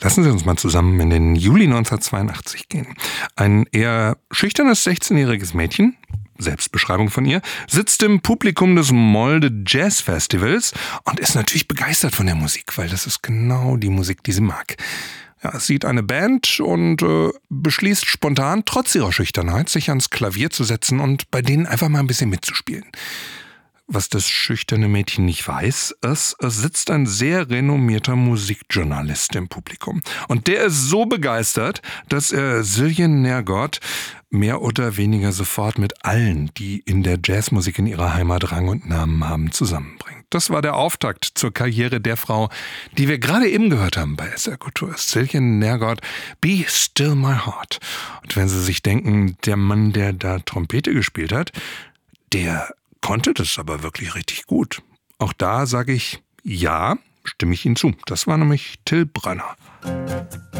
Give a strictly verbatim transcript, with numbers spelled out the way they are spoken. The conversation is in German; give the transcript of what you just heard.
Lassen Sie uns mal zusammen in den Juli neunzehnhundertzweiundachtzig gehen. Ein eher schüchternes sechzehnjähriges Mädchen, Selbstbeschreibung von ihr, sitzt im Publikum des Molde Jazz Festivals und ist natürlich begeistert von der Musik, weil das ist genau die Musik, die sie mag. Ja, es sieht eine Band und äh, beschließt spontan, trotz ihrer Schüchternheit, sich ans Klavier zu setzen und bei denen einfach mal ein bisschen mitzuspielen. Was das schüchterne Mädchen nicht weiß, ist, es sitzt ein sehr renommierter Musikjournalist im Publikum. Und der ist so begeistert, dass er Zillion Nergott mehr oder weniger sofort mit allen, die in der Jazzmusik in ihrer Heimat Rang und Namen haben, zusammenbringt. Das war der Auftakt zur Karriere der Frau, die wir gerade eben gehört haben bei S R Kultur. Zillion Nergott, Be Still My Heart. Und wenn Sie sich denken, der Mann, der da Trompete gespielt hat, der konnte das aber wirklich richtig gut. Auch da sage ich, ja, stimme ich Ihnen zu. Das war nämlich Till Brönner.